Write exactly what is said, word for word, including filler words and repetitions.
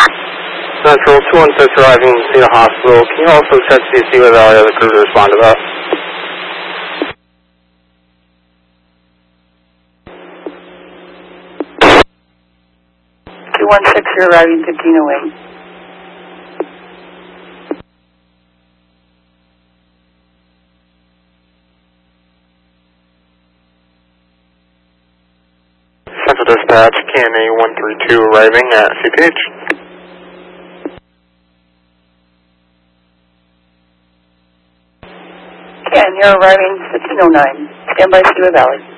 Central two one six arriving to the hospital. Can you also check to see whether all the other crews respond to that? two one six, you're arriving fifteen oh eight. Central Dispatch, K N A one three two arriving at C P H. Ken, you're arriving fifteen oh nine. Stand by Stewa Valley.